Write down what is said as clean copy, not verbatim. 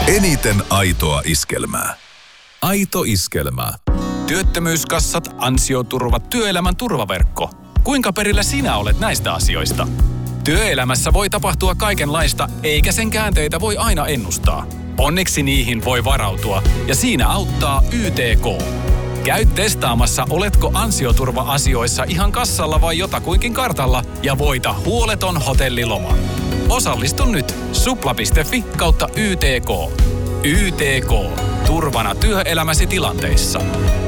Eniten aitoa iskelmää. Aito iskelmää. Työttömyyskassat, ansioturvat, työelämän turvaverkko. Kuinka perillä sinä olet näistä asioista? Työelämässä voi tapahtua kaikenlaista, eikä sen käänteitä voi aina ennustaa. Onneksi niihin voi varautua, ja siinä auttaa YTK. Käy testaamassa, oletko ansioturva-asioissa ihan kassalla vai jotakuinkin kartalla, ja voita huoleton hotelliloma. Osallistu nyt supla.fi/YTK. YTK. Turvana työelämäsi tilanteissa.